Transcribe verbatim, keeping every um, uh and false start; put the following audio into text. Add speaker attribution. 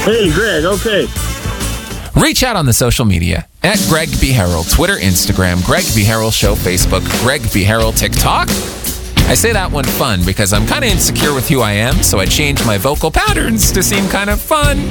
Speaker 1: Hey, Greg, okay.
Speaker 2: Reach out on the social media at Greg B. Harrell, Twitter, Instagram, Greg B. Harrell Show, Facebook, Greg B. Harrell, TikTok. I say that one fun because I'm kind of insecure with who I am, so I changed my vocal patterns to seem kind of fun.